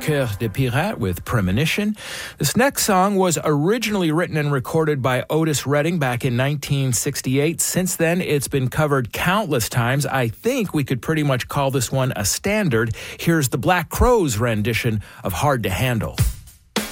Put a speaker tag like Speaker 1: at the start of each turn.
Speaker 1: Cœur de Pirate with Premonition. This next song was originally written and recorded by Otis Redding back in 1968. Since then, it's been covered countless times. I think we could pretty much call this one a standard. Here's the Black Crowes rendition of Hard to Handle.